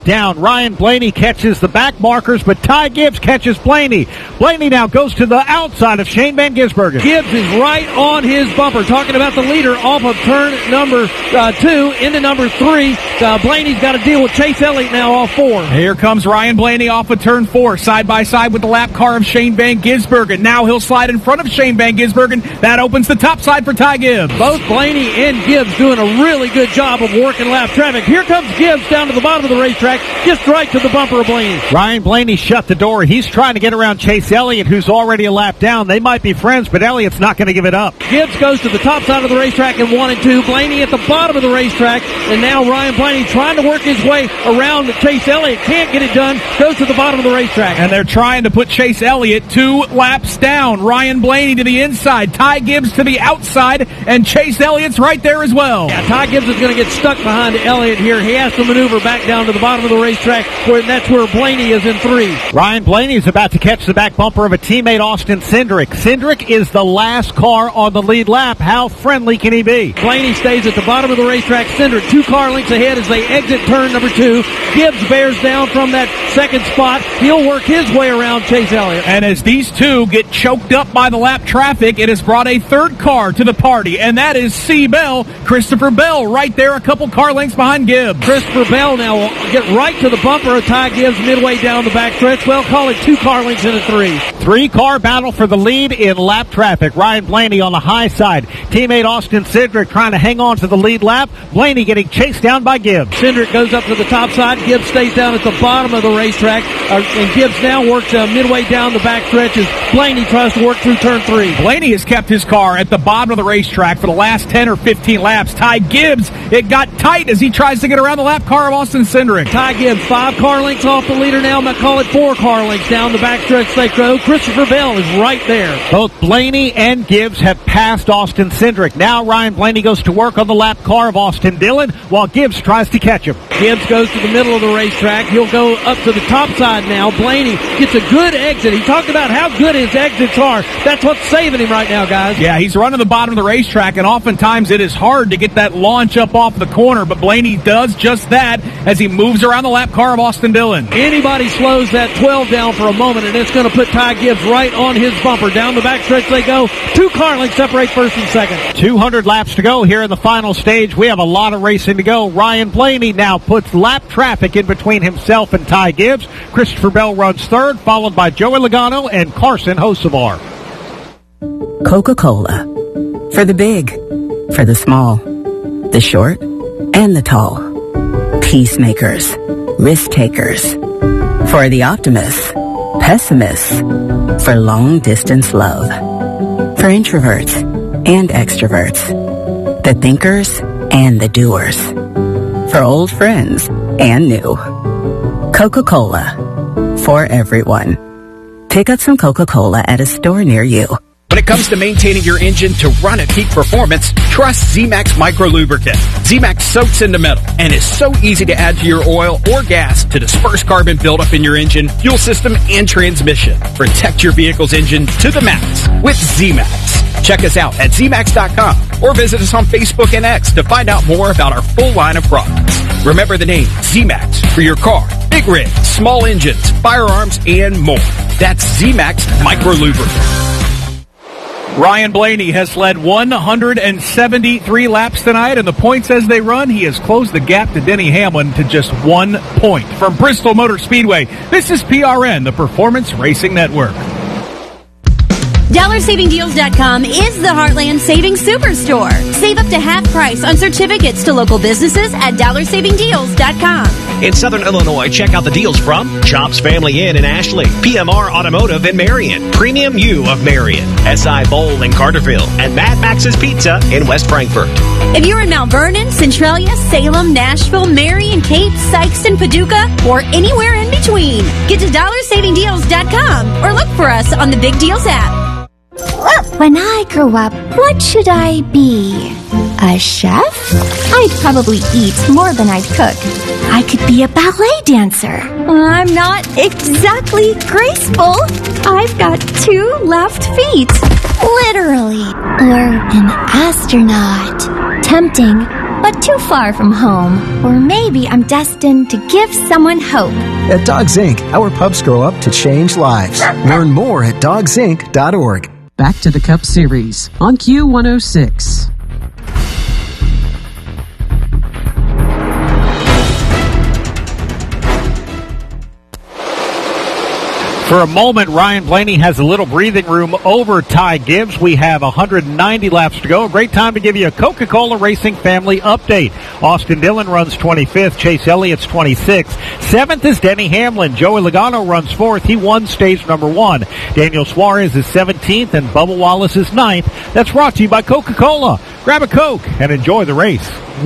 Down, Ryan Blaney catches the back markers, but Ty Gibbs catches Blaney. Blaney now goes to the outside of Shane Van Gisbergen. Gibbs is right on his bumper. Talking about the leader off of turn number 2 into number 3. Blaney's got to deal with Chase Elliott now off 4. Here comes Ryan Blaney off of turn 4, side by side with the lap car of Shane Van Gisbergen. Now he'll slide in front of Shane Van Gisbergen. That opens the top side for Ty Gibbs. Both Blaney and Gibbs doing a really good job of working lap traffic. Here comes Gibbs down to the bottom of the racetrack. Just right to the bumper of Blaney. Ryan Blaney shut the door. He's trying to get around Chase Elliott, who's already a lap down. They might be friends, but Elliott's not going to give it up. Gibbs goes to the top side of the racetrack in 1 and 2. Blaney at the bottom of the racetrack. And now Ryan Blaney trying to work his way around Chase Elliott. Can't get it done. Goes to the bottom of the racetrack. And they're trying to put Chase Elliott 2 laps down. Ryan Blaney to the inside. Ty Gibbs to the outside. And Chase Elliott's right there as well. Yeah, Ty Gibbs is going to get stuck behind Elliott here. He has to maneuver back down to the bottom of the racetrack. That's where Blaney is in 3. Ryan Blaney is about to catch the back bumper of a teammate, Austin Cindric. Cindric is the last car on the lead lap. How friendly can he be? Blaney stays at the bottom of the racetrack. Cindric 2 car lengths ahead as they exit turn number 2. Gibbs bears down from that second spot. He'll work his way around Chase Elliott. And as these two get choked up by the lap traffic, it has brought a third car to the party, and that is C. Bell, Christopher Bell, right there a couple car lengths behind Gibbs. Christopher Bell now will get right to the bumper of Ty Gibbs midway down the backstretch. Well, call it 2 car lengths into 3. 3-car battle for the lead in lap traffic. Ryan Blaney on the high side. Teammate Austin Cindric trying to hang on to the lead lap. Blaney getting chased down by Gibbs. Cindric goes up to the top side. Gibbs stays down at the bottom of the racetrack. And Gibbs now works midway down the backstretch as Blaney tries to work through turn 3. Blaney has kept his car at the bottom of the racetrack for the last 10 or 15 laps. Ty Gibbs, it got tight as he tries to get around the lap car of Austin Cindric. Ty Gibbs, 5 car lengths off the leader now. I'm going to call it 4 car lengths down the backstretch they go. Christopher Bell is right there. Both Blaney and Gibbs have passed Austin Cindric. Now Ryan Blaney goes to work on the lap car of Austin Dillon while Gibbs tries to catch him. Gibbs goes to the middle of the racetrack. He'll go up to the top side now. Blaney gets a good exit. He talked about how good his exits are. That's what's saving him right now, guys. Yeah, he's running the bottom of the racetrack, and oftentimes it is hard to get that launch up off the corner, but Blaney does just that as he moves around the lap car of Austin Dillon. Anybody slows that 12 down for a moment, and it's going to put Ty Gibbs right on his bumper. Down the backstretch they go. 2 car lengths separate first and second. 200 laps to go here in the final stage. We have a lot of racing to go. Ryan Blaney now puts lap traffic in between himself and Ty Gibbs. Christopher Bell runs third, followed by Joey Logano and Carson Hocevar. Coca-Cola. For the big, for the small, the short, and the tall. Peacemakers, risk takers. For the optimists, pessimists. For long distance love. For introverts and extroverts. The thinkers and the doers. For old friends and new. Coca-Cola. For everyone. Pick up some Coca-Cola at a store near you. When it comes to maintaining your engine to run at peak performance, trust Z-Max Micro Lubricant. Z-Max soaks into metal and is so easy to add to your oil or gas to disperse carbon buildup in your engine, fuel system, and transmission. Protect your vehicle's engine to the max with Z-Max. Check us out at zmax.com or visit us on Facebook and X to find out more about our full line of products. Remember the name Z-Max for your car, big rigs, small engines, firearms, and more. That's Z-Max Micro Lubricant. Ryan Blaney has led 173 laps tonight, and the points as they run, he has closed the gap to Denny Hamlin to just 1 point. From Bristol Motor Speedway, this is PRN, the Performance Racing Network. DollarSavingDeals.com is the Heartland Savings Superstore. Save up to half price on certificates to local businesses at DollarSavingDeals.com. In Southern Illinois, check out the deals from Chops Family Inn in Ashley, PMR Automotive in Marion, Premium U of Marion, SI Bowl in Carterville, and Mad Max's Pizza in West Frankfort. If you're in Mount Vernon, Centralia, Salem, Nashville, Marion, Cape, Sykeston, Paducah, or anywhere in between, get to DollarSavingDeals.com or look for us on the Big Deals app. When I grow up, what should I be? A chef? I'd probably eat more than I'd cook. I could be a ballet dancer. I'm not exactly graceful. I've got 2 left feet. Literally. Or an astronaut. Tempting, but too far from home. Or maybe I'm destined to give someone hope. At Dogs Inc., our pups grow up to change lives. Learn more at dogsinc.org. Back to the Cup Series on Q106. For a moment, Ryan Blaney has a little breathing room over Ty Gibbs. We have 190 laps to go. A great time to give you a Coca-Cola Racing Family update. Austin Dillon runs 25th. Chase Elliott's 26th. 7th is Denny Hamlin. Joey Logano runs 4th. He won stage number 1. Daniel Suarez is 17th, and Bubba Wallace is 9th. That's brought to you by Coca-Cola. Grab a Coke and enjoy the race.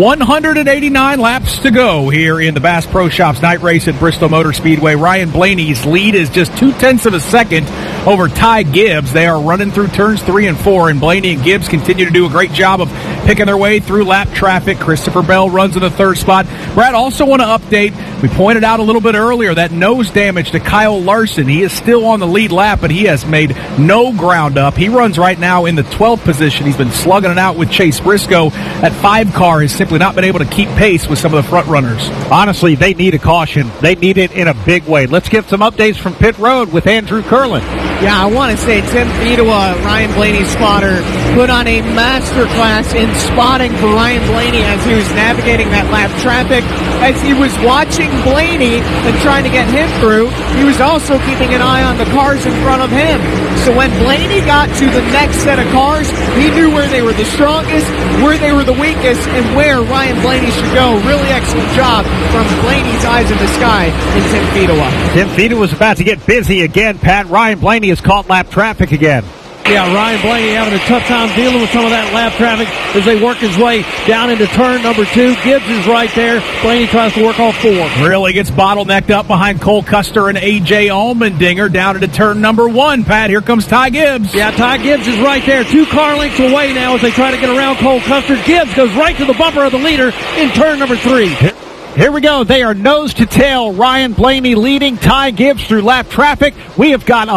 189 laps to go here in the Bass Pro Shops night race at Bristol Motor Speedway. Ryan Blaney's lead is just 0.2 of a second over Ty Gibbs. They are running through turns 3 and 4, and Blaney and Gibbs continue to do a great job of picking their way through lap traffic. Christopher Bell runs in the 3rd spot. Brad, also want to update, we pointed out a little bit earlier, that nose damage to Kyle Larson. He is still on the lead lap, but he has made no ground up. He runs right now in the 12th position. He's been slugging it out with Chase Briscoe. That 5 car has simply not been able to keep pace with some of the front runners. Honestly, they need a caution. They need it in a big way. Let's get some updates from pit road with Andrew Curlin. Yeah, I want to say Tim Fedewa, Ryan Blaney's spotter, put on a master class in spotting for Ryan Blaney as he was navigating that lap traffic. As he was watching Blaney and trying to get him through, he was also keeping an eye on the cars in front of him. So when Blaney got to the next set of cars, he knew where they were the strongest, where they were the weakest, and where Ryan Blaney should go. Really excellent job from Blaney's eyes in the sky and Tim Fedewa. Tim Fedewa was about to get busy again, Pat. Ryan Blaney has caught lap traffic again. Yeah, Ryan Blaney having a tough time dealing with some of that lap traffic as they work his way down into turn number 2. Gibbs is right there. Blaney tries to work off 4. Really gets bottlenecked up behind Cole Custer and A.J. Allmendinger down into turn number 1. Pat, here comes Ty Gibbs. Yeah, Ty Gibbs is right there. 2 car lengths away now as they try to get around Cole Custer. Gibbs goes right to the bumper of the leader in turn number 3. Here we go. They are nose to tail. Ryan Blaney leading Ty Gibbs through lap traffic. We have got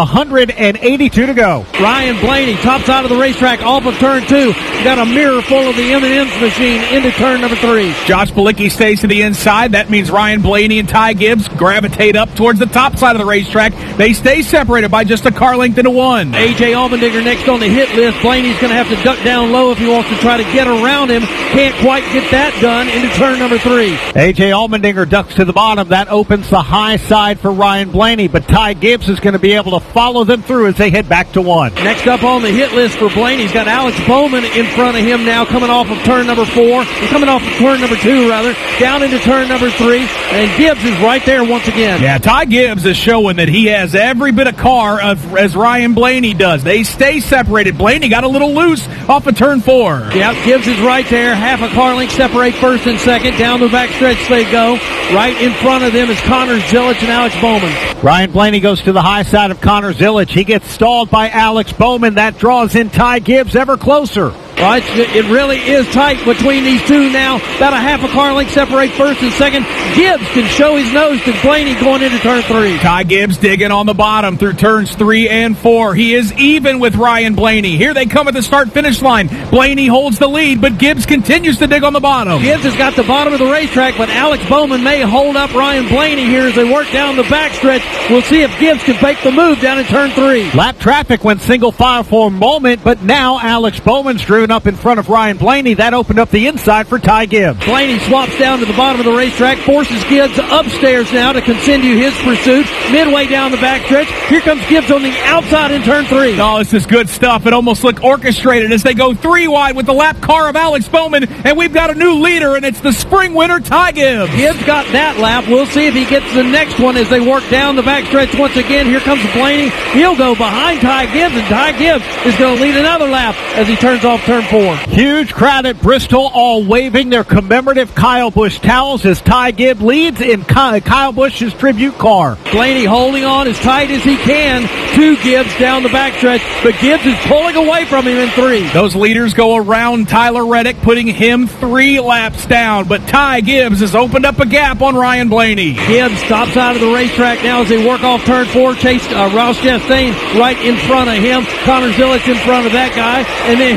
182 to go. Ryan Blaney, top side of the racetrack, off of turn 2. Got a mirror full of the M&M's machine into turn number 3. Josh Bilicki stays to the inside. That means Ryan Blaney and Ty Gibbs gravitate up towards the top side of the racetrack. They stay separated by just a car length into 1. A.J. Allmendinger next on the hit list. Blaney's going to have to duck down low if he wants to try to get around him. Can't quite get that done into turn number 3. A.J. Allmendinger ducks to the bottom. That opens the high side for Ryan Blaney, but Ty Gibbs is going to be able to follow them through as they head back to 1. Next up on the hit list for Blaney, he's got Alex Bowman in front of him now, coming off of turn number 4. He's coming off of turn number 2, rather, down into turn number 3, and Gibbs is right there once again. Yeah, Ty Gibbs is showing that he has every bit of car as Ryan Blaney does. They stay separated. Blaney got a little loose off of turn 4. Yeah, Gibbs is right there. Half a car length separate first and second. Down the backstretch they go. Right in front of them is Connor Zilich and Alex Bowman. Ryan Blaney goes to the high side of Connor Zilich. He gets stalled by Alex Bowman. That draws in Ty Gibbs ever closer. Right, it really is tight between these two now. About a half a car length separate first and second. Gibbs can show his nose to Blaney going into turn 3. Ty Gibbs digging on the bottom through turns 3 and 4. He is even with Ryan Blaney. Here they come at the start-finish line. Blaney holds the lead, but Gibbs continues to dig on the bottom. Gibbs has got the bottom of the racetrack, but Alex Bowman may hold up Ryan Blaney here as they work down the backstretch. We'll see if Gibbs can make the move down in turn 3. Lap traffic went single file for a moment, but now Alex Bowman's driven up in front of Ryan Blaney. That opened up the inside for Ty Gibbs. Blaney swaps down to the bottom of the racetrack, forces Gibbs upstairs now to continue his pursuit. Midway down the backstretch, here comes Gibbs on the outside in turn 3. Oh, this is good stuff. It almost looked orchestrated as they go 3 wide with the lap car of Alex Bowman, and we've got a new leader, and it's the spring winner, Ty Gibbs. Gibbs got that lap. We'll see if he gets the next one as they work down the backstretch once again. Here comes Blaney. He'll go behind Ty Gibbs, and Ty Gibbs is going to lead another lap as he turns off turn 4. Huge crowd at Bristol, all waving their commemorative Kyle Busch towels as Ty Gibbs leads in Kyle Busch's tribute car. Blaney holding on as tight as he can to Gibbs down the backstretch, but Gibbs is pulling away from him in 3. Those leaders go around Tyler Reddick, putting him 3 laps down, but Ty Gibbs has opened up a gap on Ryan Blaney. Gibbs stops out of the racetrack now as they work off turn 4. Chase Ross Chastain right in front of him. Connor Zilich in front of that guy, and then here goes Gibbs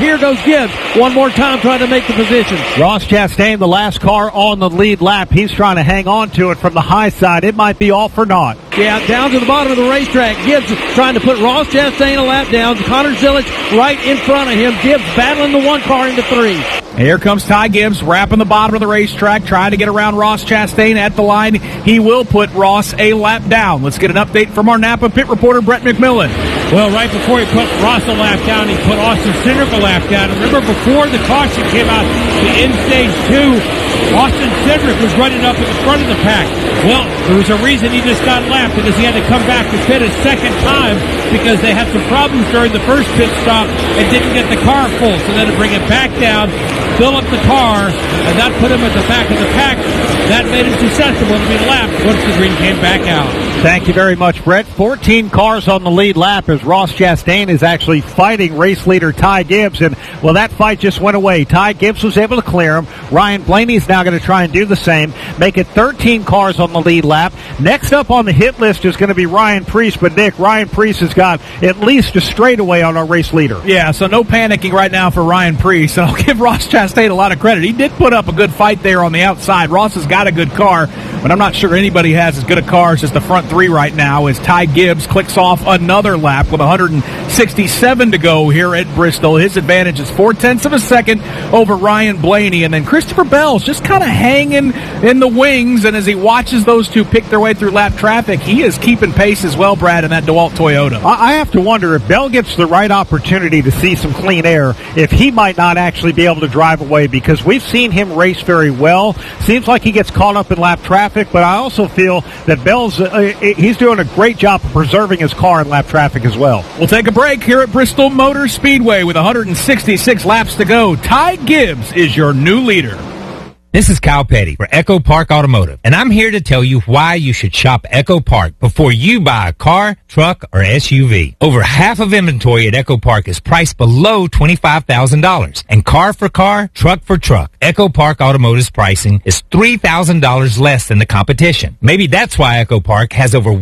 Gibbs one more time trying to make the position. Ross Chastain, the last car on the lead lap. He's trying to hang on to it from the high side. It might be all for naught. Yeah, down to the bottom of the racetrack. Gibbs trying to put Ross Chastain a lap down. Connor Zilic right in front of him. Gibbs battling the one car into three. Here comes Ty Gibbs, wrapping the bottom of the racetrack, trying to get around Ross Chastain at the line. He will put Ross a lap down. Let's get an update from our Napa pit reporter, Brett McMillan. Well, right before he put Ross a lap down, he put Austin Cindric a lap down. Remember, before the caution came out, in stage 2, Austin Cindric was running up at the front of the pack. Well, there was a reason he just got lapped, because he had to come back to pit a second time because they had some problems during the first pit stop and didn't get the car full. So they had to bring it back down, fill up the car, and not put him at the back of the pack. That made him susceptible to be lapped once the green came back out. Thank you very much, Brett. 14 cars on the lead lap as Ross Chastain is actually fighting race leader Ty Gibbs. And, well, that fight just went away. Ty Gibbs was able to clear him. Ryan Blaney is now going to try and do the same. Make it 13 cars on the lead lap. Next up on the hit list is going to be Ryan Preece. But, Nick, Ryan Preece has got at least a straightaway on our race leader. Yeah, so no panicking right now for Ryan Preece. And I'll give Ross Chastain a lot of credit. He did put up a good fight there on the outside. Ross has got a good car, but I'm not sure anybody has as good a car as the front three right now as Ty Gibbs clicks off another lap with 167 to go here at Bristol. His advantage is 0.4 of a second over Ryan Blaney. And then Christopher Bell's just kind of hanging in the wings, and as he watches those two pick their way through lap traffic, he is keeping pace as well, Brad, in that DeWalt Toyota. I have to wonder if Bell gets the right opportunity to see some clean air, if he might not actually be able to drive away, because we've seen him race very well. Seems like he gets caught up in lap traffic, but I also feel that Bell's he's doing a great job of preserving his car in lap traffic as well. We'll take a break here at Bristol Motor Speedway with 166 laps to go. Ty Gibbs is your new leader. This is Kyle Petty for Echo Park Automotive, and I'm here to tell you why you should shop Echo Park before you buy a car, truck, or SUV. Over half of inventory at Echo Park is priced below $25,000, and car for car, truck for truck. Echo Park Automotive's pricing is $3,000 less than the competition. Maybe that's why Echo Park has over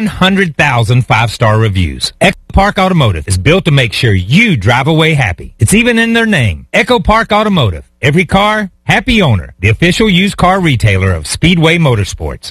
100,000 five-star reviews. Echo Park Automotive is built to make sure you drive away happy. It's even in their name. Echo Park Automotive. Every car, happy owner. The official used car retailer of Speedway Motorsports.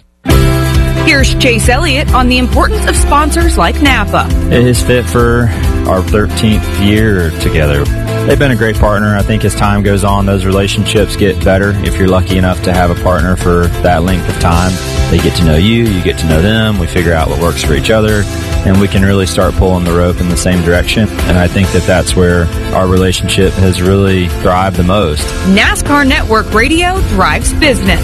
Here's Chase Elliott on the importance of sponsors like Napa. It is fit for our 13th year together. They've been a great partner. I think as time goes on, those relationships get better. If you're lucky enough to have a partner for that length of time, they get to know you, you get to know them, we figure out what works for each other, and we can really start pulling the rope in the same direction. And I think that that's where our relationship has really thrived the most. NASCAR Network Radio drives business.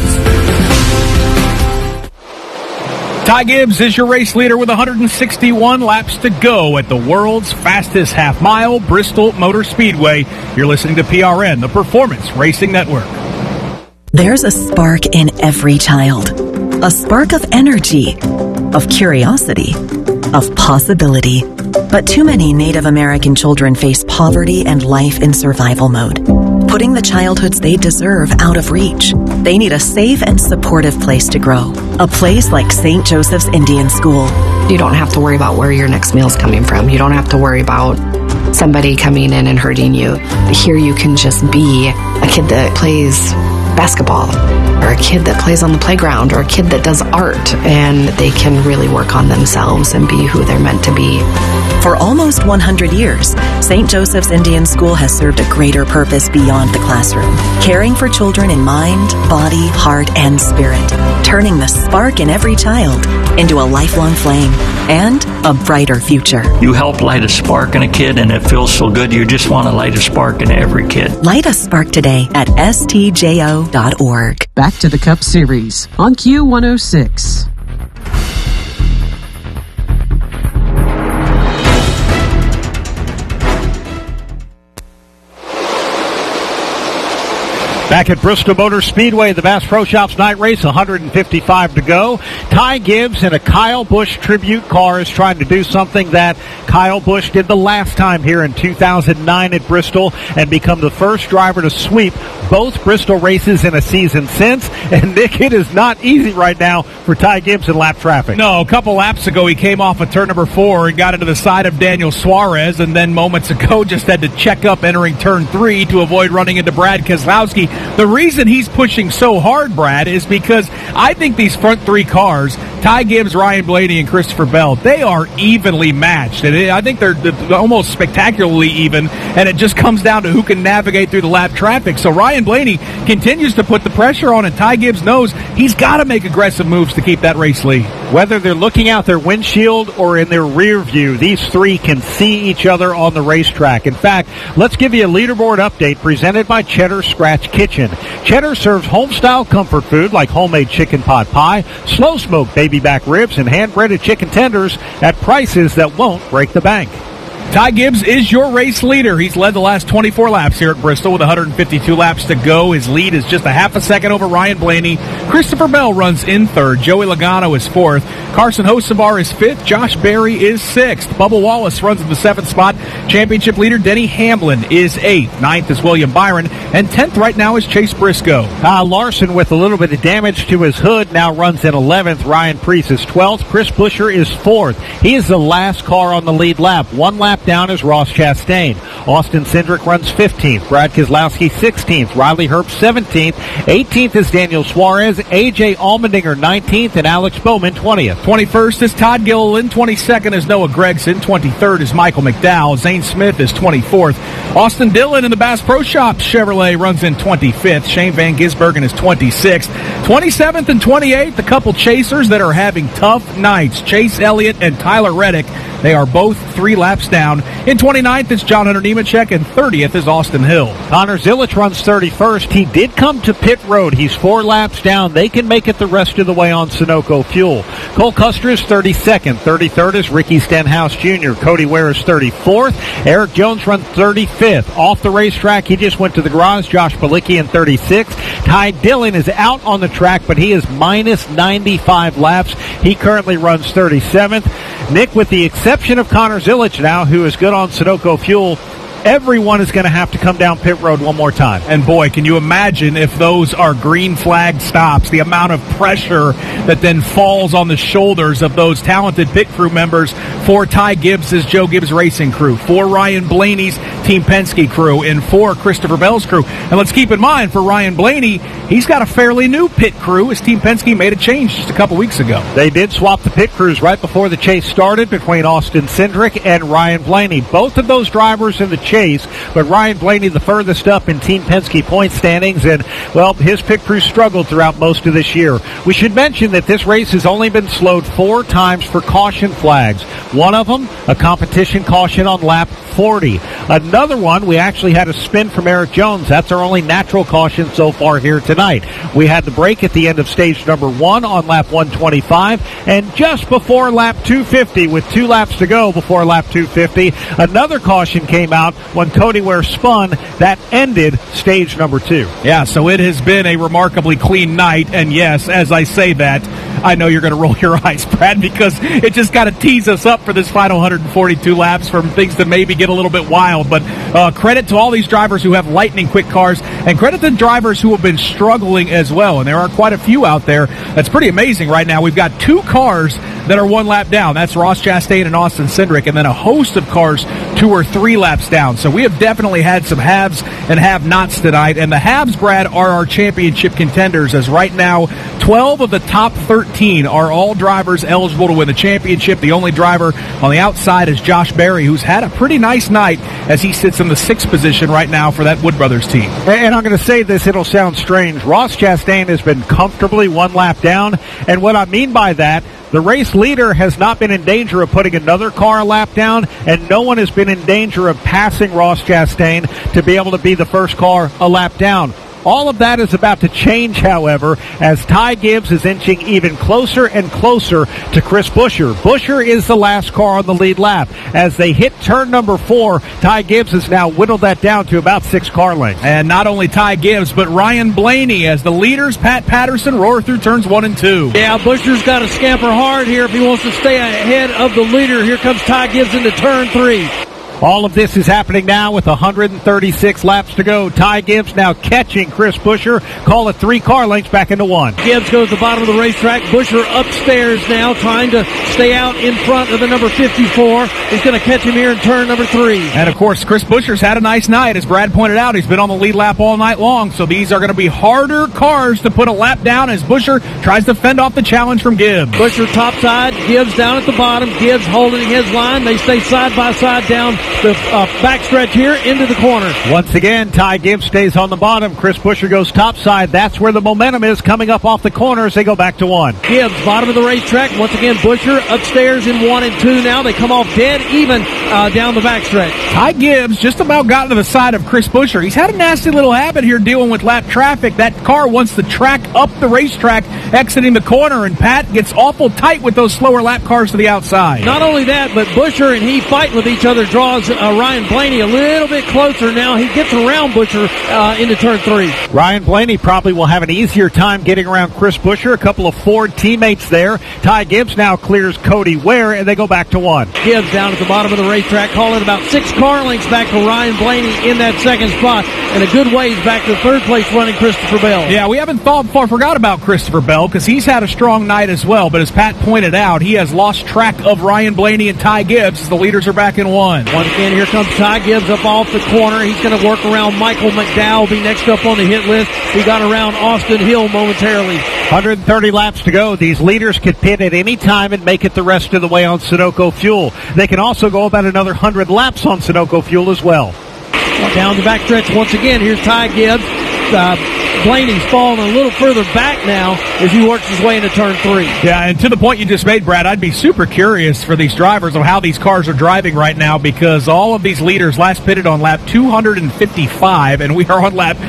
Ty Gibbs is your race leader with 161 laps to go at the world's fastest half mile, Bristol Motor Speedway. You're listening to PRN, the Performance Racing Network. There's a spark in every child. A spark of energy, of curiosity, of possibility. But too many Native American children face poverty and life in survival mode, putting the childhoods they deserve out of reach. They need a safe and supportive place to grow. A place like St. Joseph's Indian School. You don't have to worry about where your next meal's coming from. You don't have to worry about somebody coming in and hurting you. Here you can just be a kid that plays basketball, or a kid that plays on the playground, or a kid that does art, and they can really work on themselves and be who they're meant to be. For almost 100 years, St. Joseph's Indian School has served a greater purpose beyond the classroom, caring for children in mind, body, heart, and spirit, turning the spark in every child into a lifelong flame and a brighter future. You help light a spark in a kid, and it feels so good. You just want to light a spark in every kid. Light a spark today at stjo.org. Back to the Cup Series on Q106. Back at Bristol Motor Speedway, the Bass Pro Shops night race, 155 to go. Ty Gibbs in a Kyle Busch tribute car is trying to do something that Kyle Busch did the last time here in 2009 at Bristol and become the first driver to sweep both Bristol races in a season since. And Nick, it is not easy right now for Ty Gibbs in lap traffic. No, a couple laps ago he came off of turn number 4 and got into the side of Daniel Suarez, and then moments ago just had to check up entering turn 3 to avoid running into Brad Keselowski. The reason he's pushing so hard, Brad, is because I think these front 3 cars, Ty Gibbs, Ryan Blaney, and Christopher Bell, they are evenly matched. And I think they're almost spectacularly even, and it just comes down to who can navigate through the lap traffic. So Ryan Blaney continues to put the pressure on, and Ty Gibbs knows he's got to make aggressive moves to keep that race lead. Whether they're looking out their windshield or in their rear view, these 3 can see each other on the racetrack. In fact, let's give you a leaderboard update presented by Cheddar Scratch Kitchen. Cheddar serves home-style comfort food like homemade chicken pot pie, slow-smoked baby back ribs, and hand-breaded chicken tenders at prices that won't break the bank. Ty Gibbs is your race leader. He's led the last 24 laps here at Bristol with 152 laps to go. His lead is just a half a second over Ryan Blaney. Christopher Bell runs in 3rd. Joey Logano is 4th. Carson Hocevar is 5th. Josh Berry is 6th. Bubba Wallace runs in the 7th spot. Championship leader Denny Hamlin is 8th. 9th is William Byron. And 10th right now is Chase Briscoe. Kyle Larson, with a little bit of damage to his hood, now runs in 11th. Ryan Preece is 12th. Chris Buescher is 4th. He is the last car on the lead lap. 1 lap down is Ross Chastain. Austin Cindric runs 15th. Brad Keselowski 16th. Riley Herbst 17th. 18th is Daniel Suarez. A.J. Allmendinger 19th. And Alex Bowman 20th. 21st is Todd Gilliland. 22nd is Noah Gragson. 23rd is Michael McDowell. Zane Smith is 24th. Austin Dillon in the Bass Pro Shops Chevrolet runs in 25th. Shane Van Gisbergen is 26th. 27th and 28th, the couple chasers that are having tough nights. Chase Elliott and Tyler Reddick. They are both 3 laps down. In 29th is John Hunter Nemechek, and 30th is Austin Hill. Connor Zilic runs 31st. He did come to pit road. He's 4 laps down. They can make it the rest of the way on Sunoco fuel. Cole Custer is 32nd. 33rd is Ricky Stenhouse Jr. Cody Ware is 34th. Eric Jones runs 35th. Off the racetrack, he just went to the garage. Josh Palicki in 36th. Ty Dillon is out on the track, but he is minus 95 laps. He currently runs 37th. Nick, with the exception of Connor Zilic now, who is good on Sunoco fuel, everyone is going to have to come down pit road one more time. And boy, can you imagine if those are green flag stops, the amount of pressure that then falls on the shoulders of those talented pit crew members for Ty Gibbs' Joe Gibbs Racing crew, for Ryan Blaney's Team Penske crew, and for Christopher Bell's crew. And let's keep in mind, for Ryan Blaney, he's got a fairly new pit crew. His Team Penske made a change just a couple weeks ago. They did swap the pit crews right before the chase started between Austin Cindric and Ryan Blaney. Both of those drivers in the chase, but Ryan Blaney the furthest up in Team Penske point standings, and, well, his pit crew struggled throughout most of this year. We should mention that this race has only been slowed 4 times for caution flags. One of them, a competition caution on lap 40. Another one, we actually had a spin from Eric Jones. That's our only natural caution so far here tonight. We had the break at the end of stage number 1 on lap 125, and just before lap 250, with 2 laps to go before lap 250, another caution came out when Cody Ware spun. That ended stage number 2. Yeah, so it has been a remarkably clean night, and yes, as I say that, I know you're going to roll your eyes, Brad, because it just got to tease us up for this final 142 laps from things that maybe get a little bit wild. But credit to all these drivers who have lightning quick cars, and credit to drivers who have been struggling as well. And there are quite a few out there. That's pretty amazing right now. We've got 2 cars that are 1 lap down. That's Ross Chastain and Austin Cindric, and then a host of cars 2 or 3 laps down. So we have definitely had some haves and have-nots tonight. And the haves, Brad, are our championship contenders, as right now 12 of the top 13 are all drivers eligible to win the championship. The only driver on the outside is Josh Berry, who's had a pretty nice night as he sits in the 6th position right now for that Wood Brothers team. And I'm going to say this, it'll sound strange. Ross Chastain has been comfortably 1 lap down, and what I mean by that, the race leader has not been in danger of putting another car a lap down, and no one has been in danger of passing Ross Chastain to be able to be the first car a lap down. All of that is about to change, however, as Ty Gibbs is inching even closer and closer to Chris Buescher. Buescher is the last car on the lead lap. As they hit turn number 4, Ty Gibbs has now whittled that down to about 6 car lengths. And not only Ty Gibbs, but Ryan Blaney as the leaders, Pat Patterson, roar through turns 1 and 2. Yeah, Buescher's got to scamper hard here if he wants to stay ahead of the leader. Here comes Ty Gibbs into turn 3. All of this is happening now with 136 laps to go. Ty Gibbs now catching Chris Buescher. Call it 3 car lengths back into 1. Gibbs goes to the bottom of the racetrack. Buescher upstairs now, trying to stay out in front of the number 54. He's going to catch him here in turn number 3. And, of course, Chris Buescher's had a nice night. As Brad pointed out, he's been on the lead lap all night long. So these are going to be harder cars to put a lap down as Buescher tries to fend off the challenge from Gibbs. Buescher topside, Gibbs down at the bottom. Gibbs holding his line. They stay side by side down the backstretch here into the corner. Once again, Ty Gibbs stays on the bottom. Chris Buescher goes topside. That's where the momentum is coming up off the corners. They go back to 1. Gibbs, bottom of the racetrack. Once again, Buescher upstairs in 1 and 2 now. They come off dead even down the backstretch. Ty Gibbs just about got to the side of Chris Buescher. He's had a nasty little habit here dealing with lap traffic. That car wants to track up the racetrack, exiting the corner, and Pat gets awful tight with those slower lap cars to the outside. Not only that, but Buescher and he fight with each other, draws Ryan Blaney a little bit closer now. He gets around Buescher into turn 3. Ryan Blaney probably will have an easier time getting around Chris Buescher. A couple of Ford teammates there. Ty Gibbs now clears Cody Ware, and they go back to 1. Gibbs down at the bottom of the racetrack, calling about 6 car lengths back to Ryan Blaney in that second spot, and a good ways back to third place running Christopher Bell. Yeah, we haven't forgot about Christopher Bell because he's had a strong night as well, but as Pat pointed out, he has lost track of Ryan Blaney and Ty Gibbs as the leaders are back in 1. Once again, here comes Ty Gibbs up off the corner. He's going to work around Michael McDowell, be next up on the hit list. He got around Austin Hill momentarily. 130 laps to go. These leaders could pit at any time and make it the rest of the way on Sunoco fuel. They can also go about another 100 laps on Sunoco fuel as well. Down the backstretch once again. Here's Ty Gibbs. Blaney's falling a little further back now as he works his way into turn 3. Yeah, and to the point you just made, Brad, I'd be super curious for these drivers of how these cars are driving right now because all of these leaders last pitted on lap 255, and we are on lap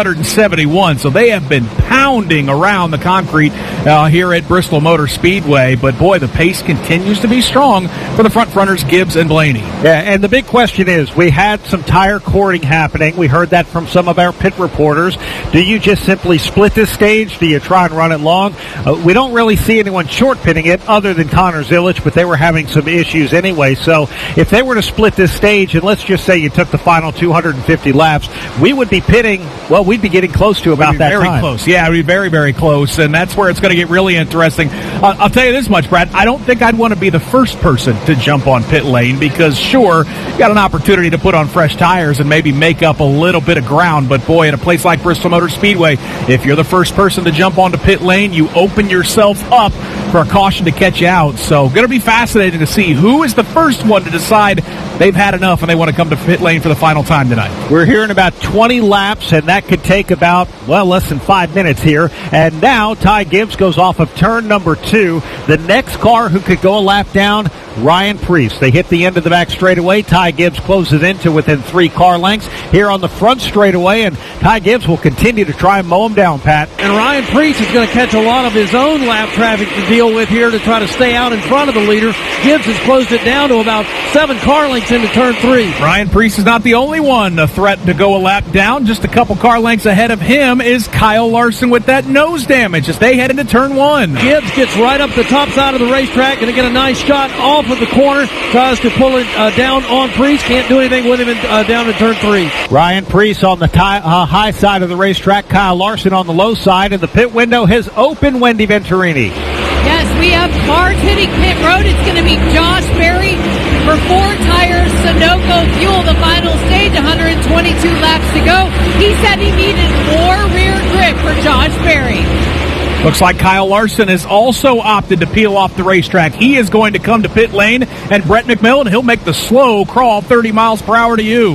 371. So they have been pounding around the concrete here at Bristol Motor Speedway. But, boy, the pace continues to be strong for the front runners, Gibbs and Blaney. Yeah, and the big question is, we had some tire cording happening. We heard that from some of our pit reporters. Do you just simply split this stage? Do you try and run it long? We don't really see anyone short pitting it other than Connor Zilich, but they were having some issues anyway. So if they were to split this stage, and let's just say you took the final 250 laps, we would be pitting, well, we'd be getting close to about that very time. Close. Yeah, it would be very, very close, and that's where it's going to get really interesting. I'll tell you this much, Brad. I don't think I'd want to be the first person to jump on pit lane because, sure, you got an opportunity to put on fresh tires and maybe make up a little bit of ground, but, boy, in a place like Bristol Motor Speedway, if you're the first person to jump onto pit lane, you open yourself up for a caution to catch you out. So going to be fascinating to see who is the first one to decide they've had enough and they want to come to pit lane for the final time tonight. We're hearing about 20 laps, and that could take about, well, less than 5 minutes here. And now Ty Gibbs goes off of turn number 2. The next car who could go a lap down, Ryan Preece. They hit the end of the back straightaway. Ty Gibbs closes into within 3 car lengths here on the front straightaway, and Ty Gibbs will continue to try and mow him down, Pat. And Ryan Preece is going to catch a lot of his own lap traffic to deal with here to try to stay out in front of the leader. Gibbs has closed it down to about 7 car lengths into turn 3. Ryan Preece is not the only one a threat to go a lap down. Just a couple car lengths ahead of him is Kyle Larson with that nose damage as they head into turn 1. Gibbs gets right up the top side of the racetrack, going to get a nice shot off of the corner, tries to pull it down on Preece, can't do anything with him down in turn 3. Ryan Preece on the high side of the racetrack, Kyle Larson on the low side, and the pit window has opened. Wendy Venturini. Yes, we have cars hitting pit road. It's going to be Josh Berry for 4 tires, Sunoco fuel, the final stage, 122 laps to go. He said he needed more rear grip for Josh Berry. Looks like Kyle Larson has also opted to peel off the racetrack. He is going to come to pit lane, and Brett McMillan, he'll make the slow crawl 30 miles per hour to you.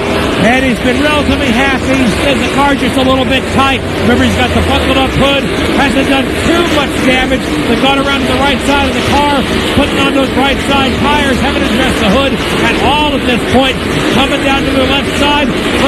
And he's been relatively happy. He says the car's just a little bit tight. Remember, he's got the buckled up hood. Hasn't done too much damage. They've gone around to the right side of the car, putting on those right side tires, haven't addressed the hood at all at this point. Coming down to the left side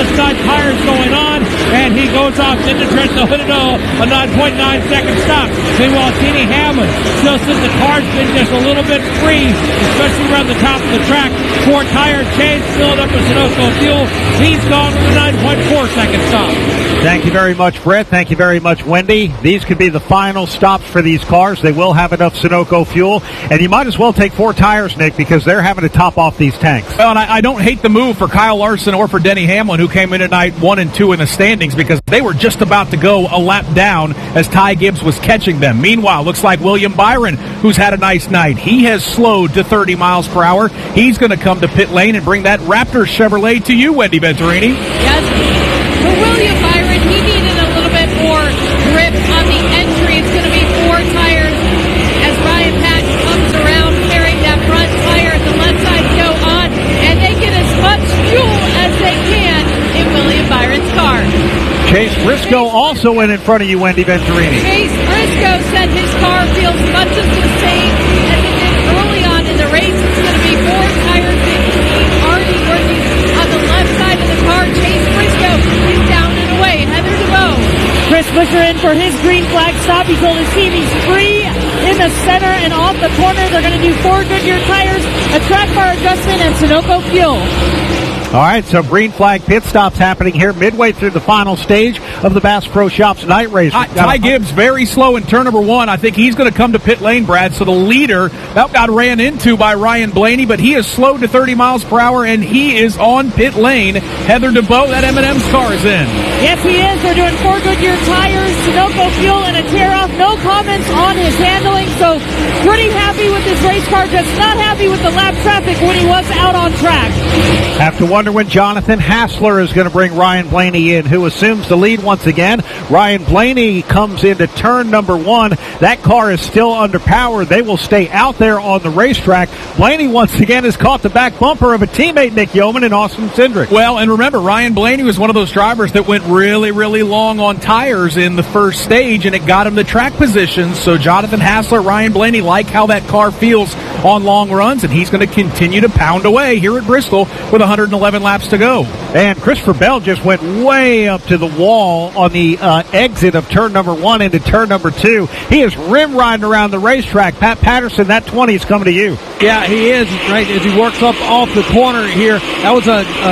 tires going on, and he goes off, didn't address the hood at all. A 9.9 second stop. Meanwhile, Denny Hamlin still says the car's been just a little bit free, especially around the top of the track. 4 tire change, filled up with Sunoco fuel. He's gone with a 9.4 second stop. Thank you very much, Brett. Thank you very much, Wendy. These could be the final stops for these cars. They will have enough Sunoco fuel, and you might as well take 4 tires, Nick, because they're having to top off these tanks. Well, and I don't hate the move for Kyle Larson or for Denny Hamlin, who came in tonight 1 and 2 in the standings, because they were just about to go a lap down as Ty Gibbs was catching them. Meanwhile, looks like William Byron, who's had a nice night, he has slowed to 30 miles per hour. He's going to come to pit lane and bring that Raptor Chevrolet to you, Wendy Venturini. Yes. For William Byron, he needed a little bit more grip on the entry. It's going to be 4 tires as Ryan Patch comes around carrying that front tire at the left side to go on, and they get as much fuel as they can in William Byron's car. Chase Briscoe also in front of you, Wendy Venturini. Chase Briscoe said his car feels much of the same as it did early on in the race. It's going to be 4 tires already working on the left side of the car. Chase Briscoe is down and away. Heather DeVoe. Chris Buescher in for his green flag stop. He's able to see these 3 in the center and off the corner. They're going to do 4 Goodyear tires, a track bar adjustment, and Sunoco fuel. All right, so green flag pit stops happening here midway through the final stage of the Bass Pro Shops night race. Ty Gibbs very slow in turn number 1. I think he's going to come to pit lane, Brad. So the leader that got ran into by Ryan Blaney, but he is slowed to 30 miles per hour, and he is on pit lane. Heather DeVoe, that M&M's car is in. Yes, he is. They're doing 4 Goodyear tires, Sunoco fuel, and a tear-off. No comments on his handling, so pretty happy with this race car, just not happy with the lap traffic when he was out on track. Have to wonder when Jonathan Hassler is going to bring Ryan Blaney in, who assumes the lead once again. Ryan Blaney comes into turn number 1. That car is still underpowered. They will stay out there on the racetrack. Blaney once again has caught the back bumper of a teammate, Nick Yeoman, and Austin Cindric. Well, and remember, Ryan Blaney was one of those drivers that went really, really long on tires in the first stage, and it got him the track position. So Jonathan Hassler, Ryan Blaney like how that car feels on long runs, and he's going to continue to pound away here at Bristol with 111 laps to go. And Christopher Bell just went way up to the wall on the exit of turn number 1 into turn number 2. He is rim riding around the racetrack. Pat Patterson, that 20 is coming to you. Yeah, he is, right, as he works up off the corner here. That was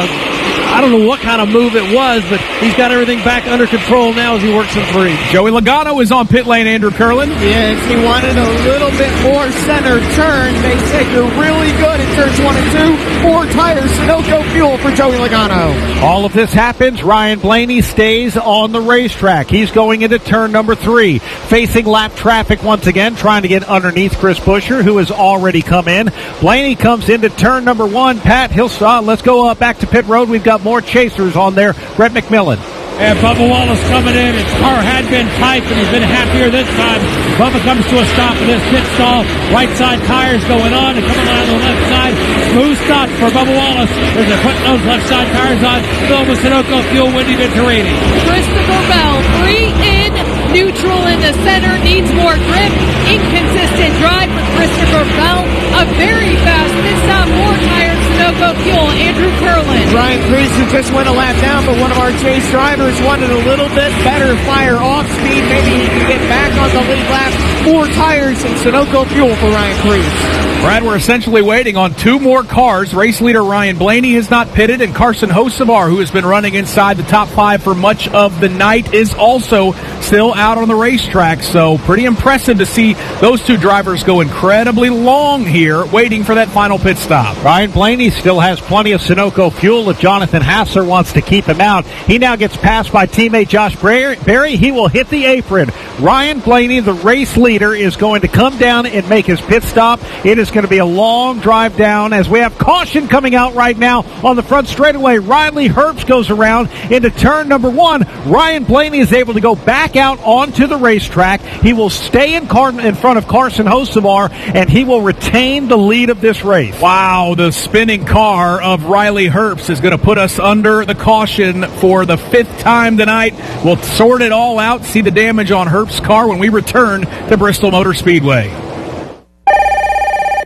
I don't know what kind of move it was, but he's got everything back under control now as he works in 3. Joey Logano is on pit lane, Andrew Curlin. Yes, he wanted a little bit more center turn. They said you're really good in turns 1 and 2. 4 tires, Sunoco fuel for Joey Logano. All of this happens. Ryan Blaney stays on the racetrack. He's going into turn number 3, facing lap traffic once again, trying to get underneath Chris Buescher, who has already come in. Blaney comes into turn number 1. Pat, let's go back to pit road. We've got more chasers on there. Brett McMillan. And Bubba Wallace coming in. His car had been tight, but he's been happier this time. Bubba comes to a stop in this pit stall. Right side tires going on and coming on the left side. Smooth stop for Bubba Wallace as they're putting those left side tires on. Filled with Sunoco fuel, Wendy Venturini. Christopher Bell, 3 in, neutral in the center, needs more grip. Inconsistent drive for Christopher Bell. A very fast pit stop, 4 tires, Sunoco fuel. Andrew Curlin. Ryan Creasy just went a lap down, but one of our chase drivers wanted a little bit better fire off speed. Maybe he can get back on the lead lap. 4 tires and Sunoco fuel for Ryan Creasy. Brad, we're essentially waiting on 2 more cars. Race leader Ryan Blaney has not pitted, and Carson Hocevar, who has been running inside the top 5 for much of the night, is also still out on the racetrack. So pretty impressive to see those 2 drivers go incredibly long here, waiting for that final pit stop. Ryan Blaney still has plenty of Sunoco fuel if Jonathan Hassler wants to keep him out. He now gets passed by teammate Josh Berry. He will hit the apron. Ryan Blaney, the race leader, is going to come down and make his pit stop. It is going to be a long drive down as we have caution coming out right now on the front straightaway. Riley Herbst goes around into turn number 1. Ryan Blaney is able to go back out onto the racetrack. He will stay in front of Carson Hocevar, and he will retain the lead of this race. Wow, the spinning car of Riley Herbst is going to put us under the caution for the 5th time tonight. We'll sort it all out, see the damage on Herbst's car when we return to Bristol Motor Speedway.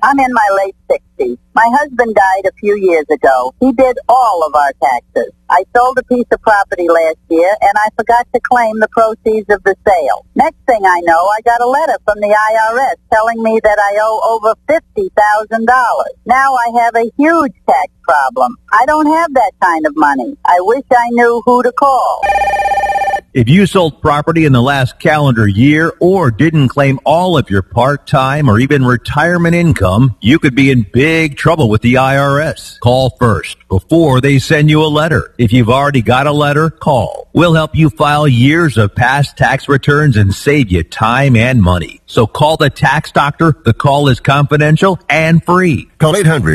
I'm in my late 60s. My husband died a few years ago. He did all of our taxes. I sold a piece of property last year, and I forgot to claim the proceeds of the sale. Next thing I know, I got a letter from the IRS telling me that I owe over $50,000. Now I have a huge tax problem. I don't have that kind of money. I wish I knew who to call. If you sold property in the last calendar year or didn't claim all of your part-time or even retirement income, you could be in big trouble with the IRS. Call first before they send you a letter. If you've already got a letter, call. We'll help you file years of past tax returns and save you time and money. So call the tax doctor. The call is confidential and free. Call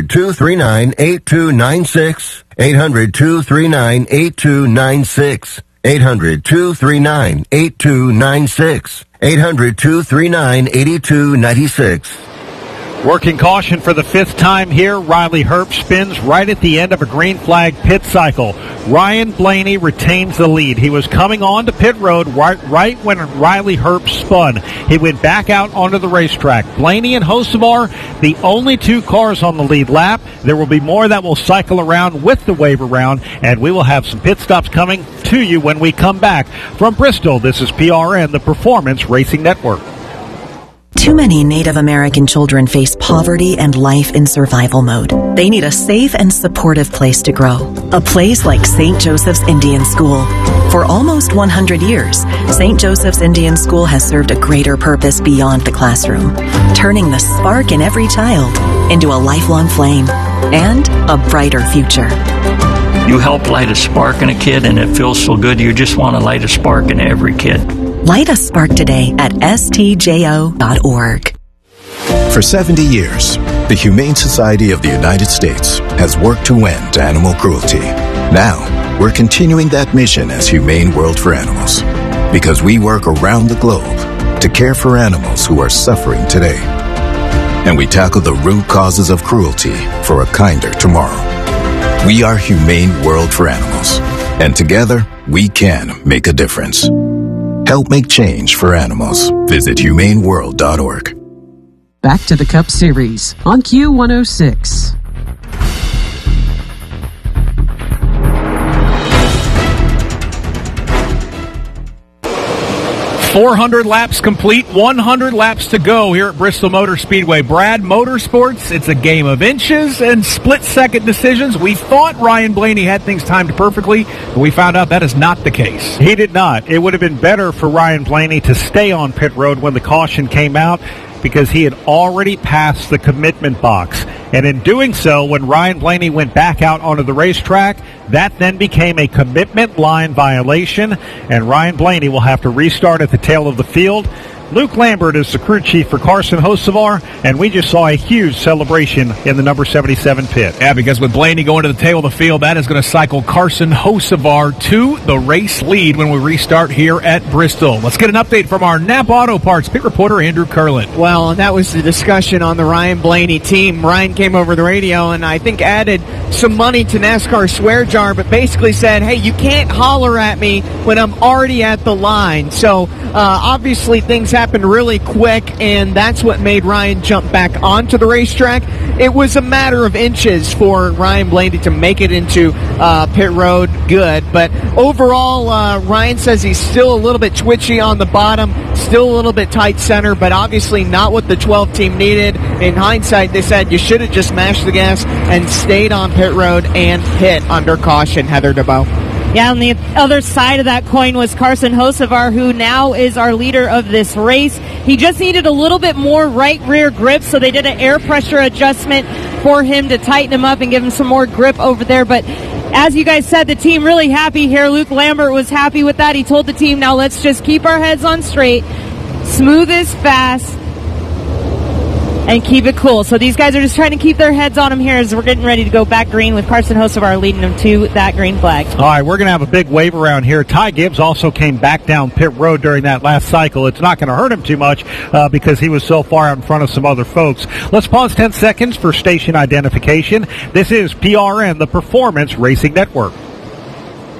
800-239-8296. 800-239-8296. 800-239-8296. 800-239-8296. Working caution for the fifth time here. Riley Herbst spins right at the end of a green flag pit cycle. Ryan Blaney retains the lead. He was coming on to pit road right when Riley Herbst spun. He went back out onto the racetrack. Blaney and Hocevar, the only two cars on the lead lap. There will be more that will cycle around with the wave around, and we will have some pit stops coming to you when we come back. From Bristol, this is PRN, the Performance Racing Network. Too many Native American children face poverty and life in survival mode. They need a safe and supportive place to grow. A place like St. Joseph's Indian School. For almost 100 years, St. Joseph's Indian School has served a greater purpose beyond the classroom, turning the spark in every child into a lifelong flame and a brighter future. You help light a spark in a kid, and it feels so good. You just want to light a spark in every kid. Light a spark today at stjo.org. For 70 years, the Humane Society of the United States has worked to end animal cruelty. Now, we're continuing that mission as Humane World for Animals, because we work around the globe to care for animals who are suffering today. And we tackle the root causes of cruelty for a kinder tomorrow. We are Humane World for Animals, and together, we can make a difference. Help make change for animals. Visit humaneworld.org. Back to the Cup Series on Q106. 400 laps complete, 100 laps to go here at Bristol Motor Speedway. Brad, motorsports, it's a game of inches and split-second decisions. We thought Ryan Blaney had things timed perfectly, but we found out that is not the case. He did not. It would have been better for Ryan Blaney to stay on pit road when the caution came out, because he had already passed the commitment box. And in doing so, when Ryan Blaney went back out onto the racetrack, that then became a commitment line violation, and Ryan Blaney will have to restart at the tail of the field. Luke Lambert is the crew chief for Carson Hocevar, and we just saw a huge celebration in the number 77 pit. Yeah, because with Blaney going to the tail of the field, that is going to cycle Carson Hocevar to the race lead when we restart here at Bristol. Let's get an update from our Napa Auto Parts pit reporter, Andrew Curlin. Well, that was the discussion on the Ryan Blaney team. Ryan came over the radio and I think added some money to NASCAR swear jar, but basically said, hey, you can't holler at me when I'm already at the line. So obviously things happened really quick, and that's what made Ryan jump back onto the racetrack. It was a matter of inches for Ryan Blaney to make it into pit road good, but overall Ryan says he's still a little bit twitchy on the bottom, still a little bit tight center, but obviously not what the 12 team needed. In hindsight, they said you should have just mashed the gas and stayed on pit road and pit under caution. Heather DeBow. Yeah, on the other side of that coin was Carson Hocevar, who now is our leader of this race. He just needed a little bit more right rear grip, so they did an air pressure adjustment for him to tighten him up and give him some more grip over there. But as you guys said, the team really happy here. Luke Lambert was happy with that. He told the team, now let's just keep our heads on straight, smooth as fast, and keep it cool. So these guys are just trying to keep their heads on them here as we're getting ready to go back green with Carson Hocevar leading them to that green flag. All right, we're going to have a big wave around here. Ty Gibbs also came back down pit road during that last cycle. It's not going to hurt him too much because he was so far out in front of some other folks. Let's pause 10 seconds for station identification. This is PRN, the Performance Racing Network.